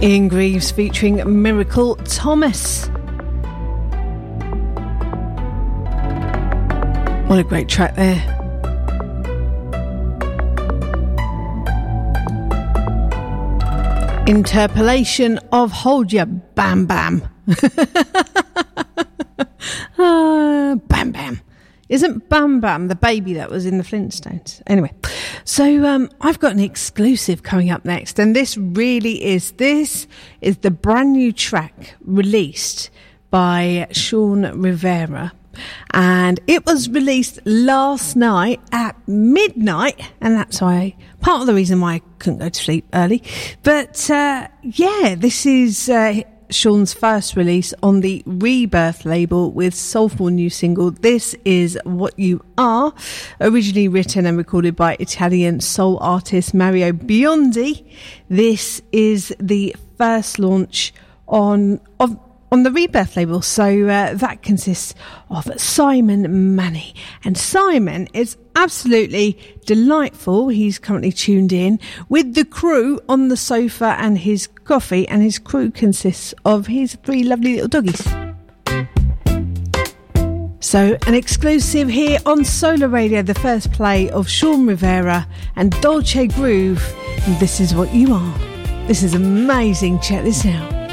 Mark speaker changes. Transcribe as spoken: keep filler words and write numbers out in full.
Speaker 1: Ian Greaves featuring Miracle Thomas. What a great track there. Interpolation of Hold Ya Bam Bam. uh, Bam Bam. Isn't Bam Bam the baby that was in the Flintstones? Anyway, so um, I've got an exclusive coming up next, and this really is, this is the brand new track released by Sean Rivera, and it was released last night at midnight, and that's why, part of the reason why I couldn't go to sleep early. But uh, yeah, this is uh, Sean's first release on the Rebirth label with soulful new single This Is What You Are, originally written and recorded by Italian soul artist Mario Biondi. This is the first launch on of on the Rebirth label, so uh, that consists of Simon Manny, and Simon is absolutely delightful. He's currently tuned in with the crew on the sofa and his coffee, and his crew consists of his three lovely little doggies. So an exclusive here on Solar Radio, the first play of Sean Rivera and Dolce Groove. This Is What You Are. This is amazing. Check this out.